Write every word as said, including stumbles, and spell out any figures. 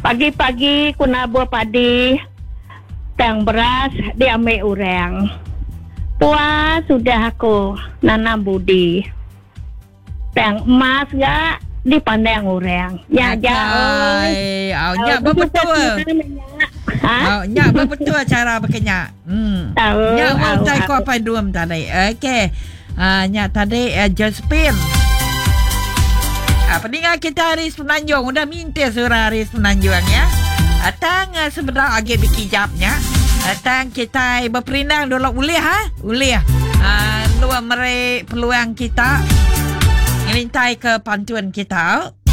Pagi-pagi ku nabur padi, tang beras diambil orang. Puas sudah aku nanam budi. Tang emas gak dipandang orang. Ya jauh. Oh, nyak betul. Ha? Oh, nyak betul cara berkenyak. Hmm. Nyak mau tak kau apa dua tadi. Okey. Ah, nyak tadi uh, Josephine. Ah, pendengar kita Haris Penanjung udah minta surah Haris Penanjung ya. Atang uh, sebenarnya agak bikijapnya. Atang kita berperindang dulu boleh ha? Boleh. Ah, luar merek peluang kita. Ngelintai ke pantuan kita.